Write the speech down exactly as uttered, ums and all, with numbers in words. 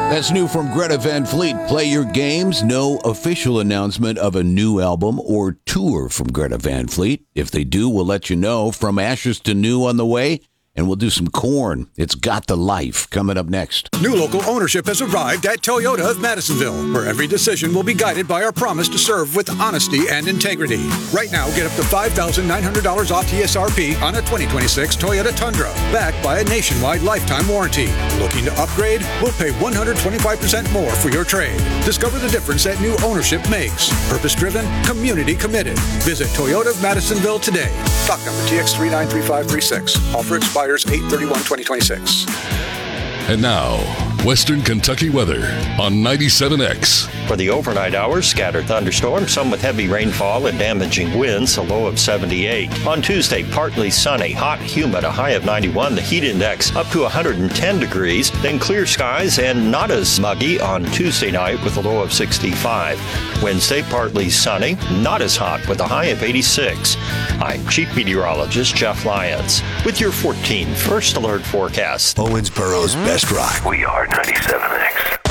That's new from Greta Van Fleet. Play Your Games. No official announcement of a new album or tour from Greta Van Fleet. If they do, we'll let you know. From Ashes to New on the way. And we'll do some corn. It's Got the Life coming up next. New local ownership has arrived at Toyota of Madisonville, where every decision will be guided by our promise to serve with honesty and integrity. Right now, get up to five thousand nine hundred dollars off T S R P on a twenty twenty-six Toyota Tundra, backed by a nationwide lifetime warranty. Looking to upgrade? We'll pay one hundred twenty-five percent more for your trade. Discover the difference that new ownership makes. Purpose-driven, community-committed. Visit Toyota of Madisonville today. Stock number T X three nine three five three six. Offer expires eight thirty-one twenty twenty-six. And now, Western Kentucky weather on ninety-seven X. For the overnight hours, scattered thunderstorms, some with heavy rainfall and damaging winds, a low of seventy-eight. On Tuesday, partly sunny, hot, humid, a high of ninety-one. The heat index up to one hundred ten degrees. Then clear skies and not as muggy on Tuesday night with a low of sixty-five. Wednesday, partly sunny, not as hot with a high of eighty-six. I'm Chief Meteorologist Jeff Lyons with your fourteen First Alert forecast. Owensboro's best rock. We are ninety-seven X.